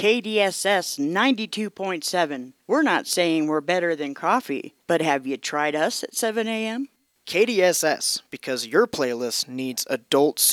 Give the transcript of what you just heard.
KDSS 92.7. We're not saying we're better than coffee, but have you tried us at 7 a.m.? KDSS, because your playlist needs adult